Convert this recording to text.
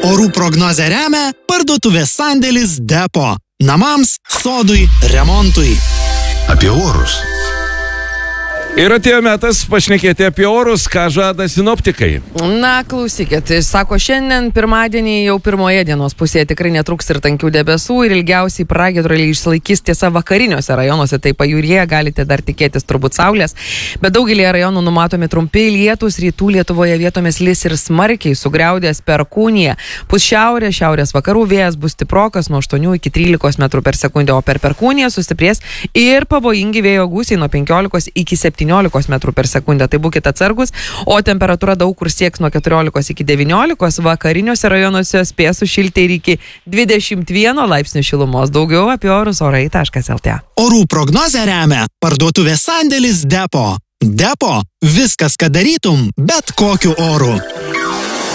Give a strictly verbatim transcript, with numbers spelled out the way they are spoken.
Orų prognozę remia parduotuvės sandėlis Depo. Namams, sodui, remontui. Apie orus. Ir atėjo metas pašnekėti apie orus, ką žada sinoptikai. Na, klausykit, sako, šiandien pirmadienį jau pirmoje dienos pusėje tikrai netruks ir tankių debesų ir ilgiausiai pragiedruliai išsilaikys tiesa vakariniuose rajonuose, tai pajūryje galite dar tikėtis turbūt saulės, bet daugelį rajonų numatomi trumpi lietūs, rytų Lietuvoje vietomis lis ir smarkiai sugriaudės perkūnija. Pus šiaurės, šiaurės vakarų vėjas bus stiprokas nuo aštuonių iki trylikos metrų per sekundę, o per perkūniją sustiprės ir pavojingi vėjo gūsiai nuo penkiolikos iki septyniolikos metrų per sekundę. Tai būkite atsargus, o temperatūra daug kur sieks nuo keturiolikos iki devyniolikos, vakariniuose rajonuose spės sušilti ir iki dvidešimt vieno laipsnių šilumos. Daugiau apie orus orai taškas lt. Orų prognozę remia parduotuvės sandėlis Depo. Depo – viskas, ką darytum, bet kokiu oru.